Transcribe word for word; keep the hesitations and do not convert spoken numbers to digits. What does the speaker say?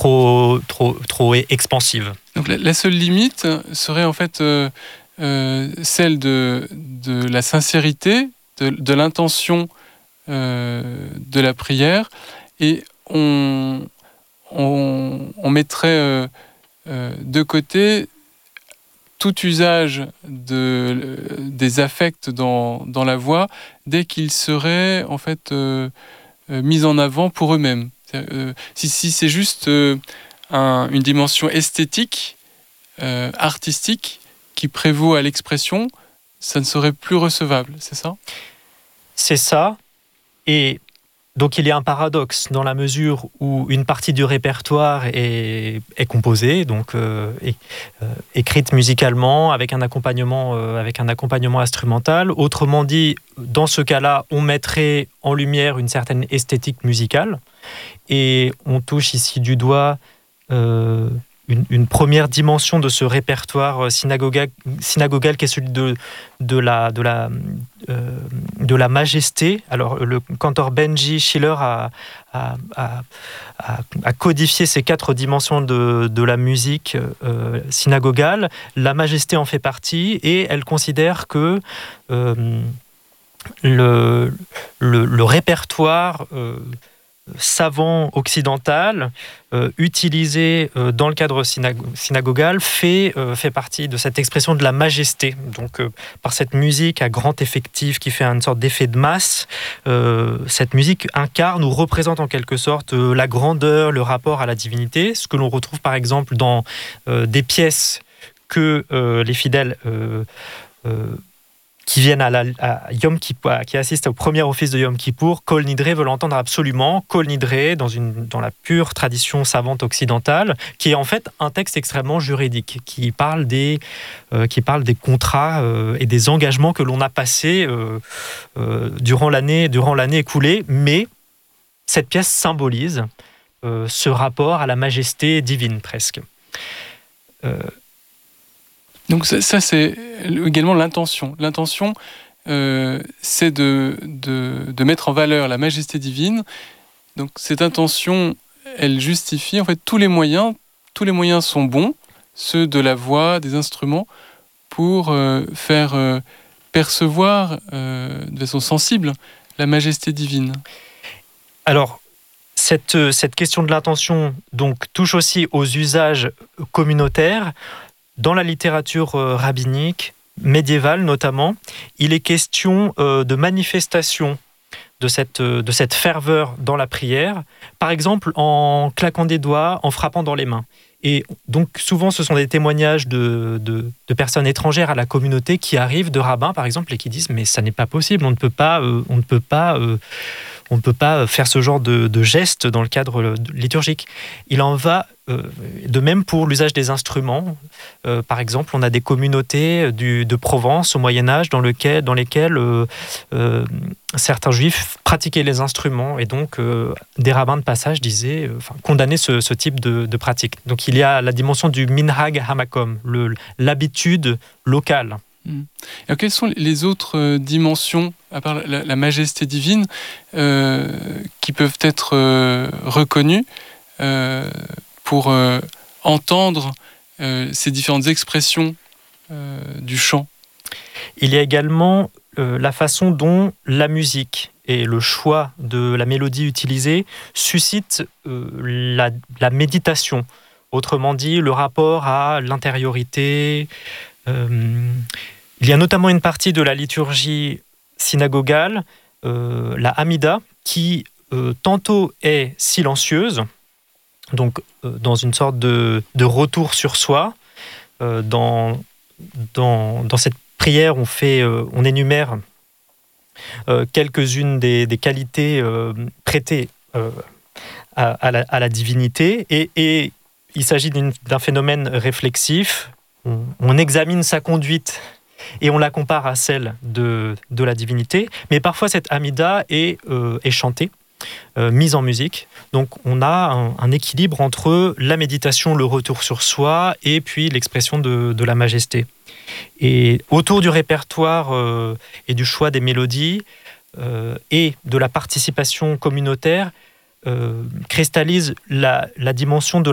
trop, trop, trop expansive. Donc la, la seule limite serait en fait euh, euh, celle de, de la sincérité, de, de l'intention euh, de la prière, et on, on, on mettrait euh, euh, de côté tout usage de, des affects dans, dans la voix dès qu'ils seraient en fait euh, euh, mis en avant pour eux-mêmes. Euh, si, si c'est juste euh, un, une dimension esthétique, euh, artistique, qui prévaut à l'expression, ça ne serait plus recevable, c'est ça ? C'est ça. Et donc il y a un paradoxe dans la mesure où une partie du répertoire est, est composée, donc euh, est, euh, écrite musicalement avec un accompagnement, euh, avec un accompagnement instrumental. Autrement dit, dans ce cas-là, on mettrait en lumière une certaine esthétique musicale, et on touche ici du doigt euh, une, une première dimension de ce répertoire synagogal, synagogal qui est celui de, de, la, de, la, euh, de la majesté. Alors, le cantor Benji Schiller a, a, a, a, a codifié ces quatre dimensions de, de la musique euh, synagogale. La majesté en fait partie, et elle considère que euh, le, le, le répertoire euh, savant occidental euh, utilisé euh, dans le cadre synago- synagogal fait, euh, fait partie de cette expression de la majesté. Donc euh, par cette musique à grand effectif qui fait une sorte d'effet de masse, euh, cette musique incarne ou représente en quelque sorte euh, la grandeur, le rapport à la divinité, ce que l'on retrouve par exemple dans euh, des pièces que euh, les fidèles euh, euh, qui viennent à, la, à Yom Kippour, qui assistent au premier office de Yom Kippour. Kol Nidre veut l'entendre absolument. Kol Nidre, dans, une, dans la pure tradition savante occidentale, qui est en fait un texte extrêmement juridique, qui parle des, euh, qui parle des contrats euh, et des engagements que l'on a passés euh, euh, durant l'année, durant l'année écoulée. Mais cette pièce symbolise euh, ce rapport à la majesté divine, presque. Euh, Donc ça, ça, c'est également l'intention. L'intention, euh, c'est de, de, de mettre en valeur la majesté divine. Donc cette intention, elle justifie en fait tous les moyens. Tous les moyens sont bons, ceux de la voix, des instruments, pour euh, faire euh, percevoir euh, de façon sensible la majesté divine. Alors, cette, cette question de l'intention donc, touche aussi aux usages communautaires. Dans la littérature euh, rabbinique, médiévale notamment, il est question euh, de manifestation de cette, euh, de cette ferveur dans la prière, par exemple en claquant des doigts, en frappant dans les mains. Et donc souvent ce sont des témoignages de, de, de personnes étrangères à la communauté qui arrivent, de rabbins par exemple, et qui disent « mais ça n'est pas possible, on ne peut pas... Euh, on ne peut pas euh, On ne peut pas faire ce genre de, de geste dans le cadre liturgique. Il en va euh, de même pour l'usage des instruments. Euh, par exemple, on a des communautés du, de Provence au Moyen-Âge dans, lequel, dans lesquelles euh, euh, certains juifs pratiquaient les instruments, et donc euh, des rabbins de passage disaient, euh, enfin, condamnaient ce, ce type de, de pratique. Donc il y a la dimension du minhag hamakom, le, l'habitude locale. Alors, quelles sont les autres dimensions, à part la, la majesté divine, euh, qui peuvent être euh, reconnues euh, pour euh, entendre euh, ces différentes expressions euh, du chant ? Il y a également euh, la façon dont la musique et le choix de la mélodie utilisée suscitent euh, la, la méditation. Autrement dit, le rapport à l'intériorité. Euh, il y a notamment une partie de la liturgie synagogale, euh, la Hamida, qui euh, tantôt est silencieuse, donc euh, dans une sorte de, de retour sur soi. Euh, dans, dans, dans cette prière, on, fait, euh, on énumère euh, quelques-unes des, des qualités euh, prêtées euh, à, à, la, à la divinité, et, et il s'agit d'une, d'un phénomène réflexif. On, on examine sa conduite et on la compare à celle de, de la divinité, mais parfois cette Hamida est, euh, est chantée, euh, mise en musique. Donc on a un, un équilibre entre la méditation, le retour sur soi, et puis l'expression de, de la majesté. Et autour du répertoire euh, et du choix des mélodies euh, et de la participation communautaire, euh, cristallise la, la dimension de